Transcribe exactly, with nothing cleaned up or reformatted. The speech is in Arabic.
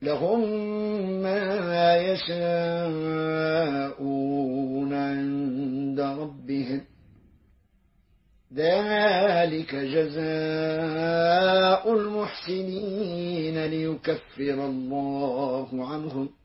لهم ما يشاءون عند ربهم ذلك جزاء المحسنين ليكفر الله عنهم